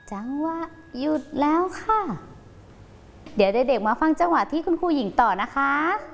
จังหวะหยุดแล้วค่ะเดี๋ยวเด็กๆมาฟังจังหวะที่คุณครูหญิงต่อนะคะ